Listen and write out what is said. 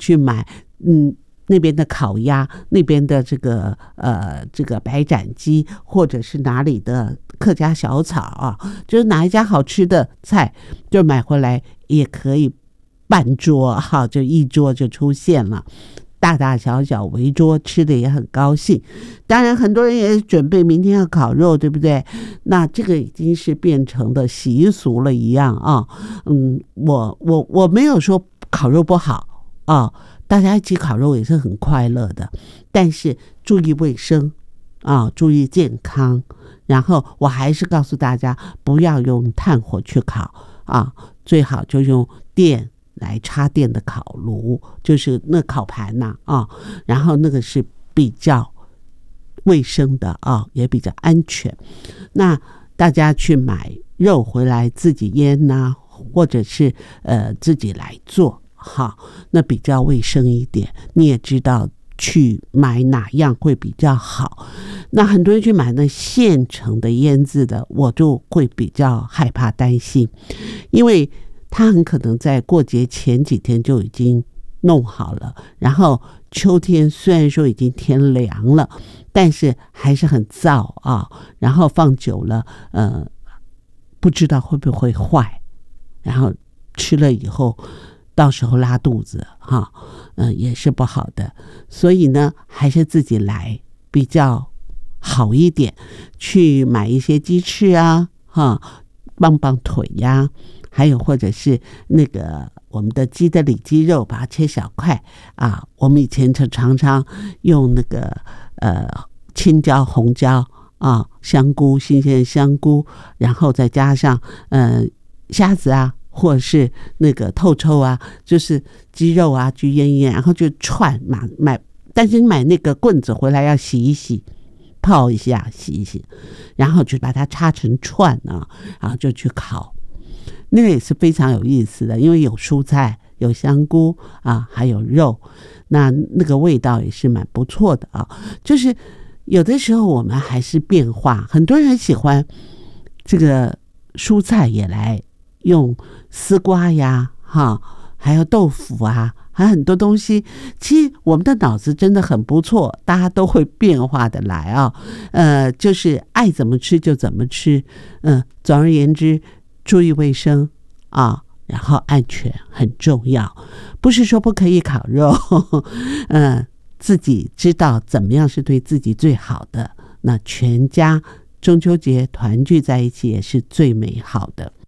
去买那边的烤鸭，那边的这个白斩鸡，或者是哪里的客家小炒啊，就是哪一家好吃的菜就买回来，也可以半桌哈，就一桌就出现了。大大小小围桌吃的也很高兴，当然很多人也准备明天要烤肉，对不对？那这个已经是变成了习俗了一样啊。我没有说烤肉不好啊，大家一起烤肉也是很快乐的，但是注意卫生啊，注意健康。然后我还是告诉大家，不要用炭火去烤啊，最好就用电来插电的烤炉，就是那烤盘呐然后那个是比较卫生的也比较安全。那大家去买肉回来自己腌呐，或者是自己来做那比较卫生一点。你也知道去买哪样会比较好。那很多人去买那现成的腌制的，我就会比较害怕担心，因为它很可能在过节前几天就已经弄好了，然后秋天虽然说已经天凉了，但是还是很燥然后放久了不知道会不会坏，然后吃了以后到时候拉肚子也是不好的。所以呢还是自己来比较好一点，去买一些鸡翅棒棒腿呀，还有或者是那个我们的鸡的里脊肉，把它切小块我们以前常常用那个青椒、红椒香菇，新鲜的香菇，然后再加上虾子或者是那个透抽就是鸡肉去腌一腌，然后就串买，但是你买那个棍子回来要洗一洗，泡一下，洗一洗，然后就把它插成串然后就去烤。那个也是非常有意思的，因为有蔬菜，有香菇还有肉，那个味道也是蛮不错的就是有的时候我们还是变化，很多人很喜欢这个蔬菜也来用丝瓜呀还有豆腐还有很多东西。其实我们的脑子真的很不错，大家都会变化的来就是爱怎么吃就怎么吃。总而言之，注意卫生然后安全很重要。不是说不可以烤肉自己知道怎么样是对自己最好的，那全家中秋节团聚在一起也是最美好的。